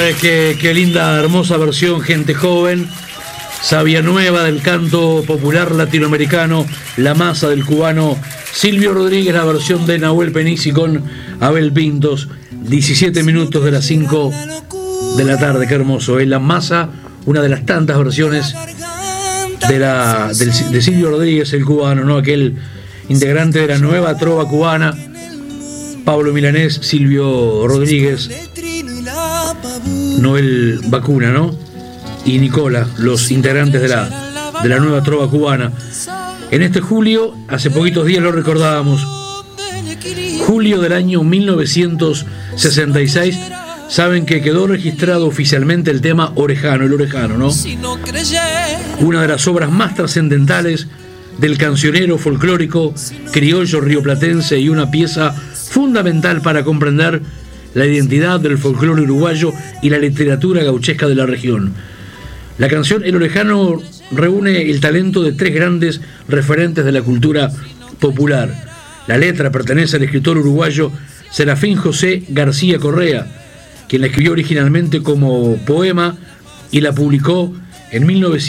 Qué linda, hermosa versión, gente joven, savia nueva del canto popular latinoamericano, La Masa del cubano Silvio Rodríguez, la versión de Nahuel Penisi con Abel Pintos, 17 minutos de las 5 de la tarde, qué hermoso, La Masa, una de las tantas versiones de Silvio Rodríguez, el cubano, ¿no? Aquel integrante de la nueva trova cubana, Pablo Milanés, Silvio Rodríguez, Noel Vacuna, ¿no? Y Nicola, los integrantes de la nueva trova cubana. En este julio, hace poquitos días lo recordábamos, julio del año 1966, saben que quedó registrado oficialmente el tema Orejano, el Orejano, ¿no? Una de las obras más trascendentales del cancionero folclórico criollo rioplatense y una pieza fundamental para comprender la identidad del folclore uruguayo y la literatura gauchesca de la región. La canción El Orejano reúne el talento de tres grandes referentes de la cultura popular. La letra pertenece al escritor uruguayo Serafín José García Correa, quien la escribió originalmente como poema y la publicó en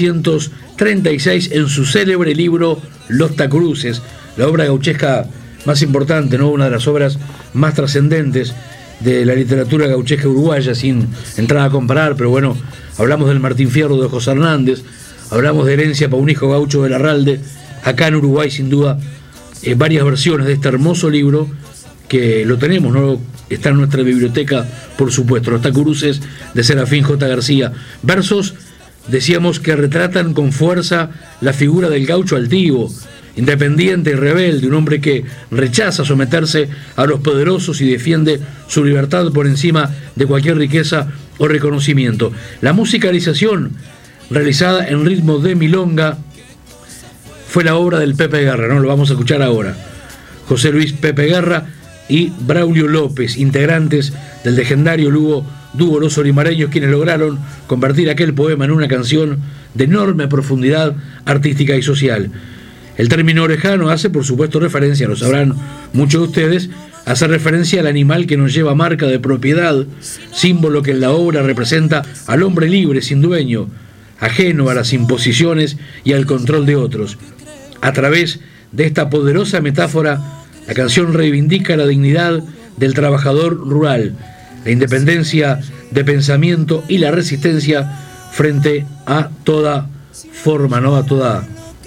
1936 en su célebre libro Los Tacuruces, la obra gauchesca más importante, ¿no? Una de las obras más trascendentes de la literatura gauchesca uruguaya, sin entrar a comparar, pero bueno, hablamos del Martín Fierro de José Hernández, hablamos de Herencia para un hijo gaucho de Larralde. Acá en Uruguay, sin duda, varias versiones de este hermoso libro, que lo tenemos, ¿no? Está en nuestra biblioteca, por supuesto, Los Tacuruces de Serafín J. García. Versos, decíamos, que retratan con fuerza la figura del gaucho altivo, independiente y rebelde, un hombre que rechaza someterse a los poderosos y defiende su libertad por encima de cualquier riqueza o reconocimiento. La musicalización, realizada en ritmo de milonga, fue la obra del Pepe Guerra, ¿no? Lo vamos a escuchar ahora. José Luis Pepe Guerra y Braulio López, integrantes del legendario dúo Los Olimareños, quienes lograron convertir aquel poema en una canción de enorme profundidad artística y social. El término orejano hace, por supuesto, referencia, lo sabrán muchos de ustedes, hace referencia al animal que nos lleva marca de propiedad, símbolo que en la obra representa al hombre libre, sin dueño, ajeno a las imposiciones y al control de otros. A través de esta poderosa metáfora, la canción reivindica la dignidad del trabajador rural, la independencia de pensamiento y la resistencia frente a toda forma, ¿no? A toda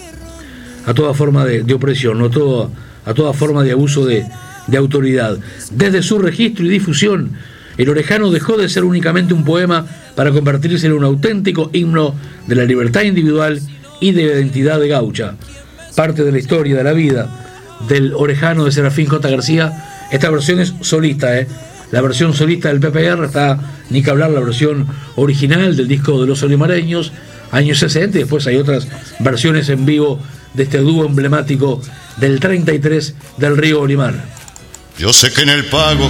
forma de opresión, ¿no? A toda forma de abuso de autoridad. Desde su registro y difusión, el Orejano dejó de ser únicamente un poema para convertirse en un auténtico himno de la libertad individual y de la identidad de gaucha. Parte de la historia de la vida del Orejano de Serafín J. García. Esta versión es solista, La versión solista del Pepe Guerra está, ni que hablar, la versión original del disco de Los Olimareños, años 60, y después hay otras versiones en vivo de este dúo emblemático del 33 del Río Olimar. Yo sé que en el pago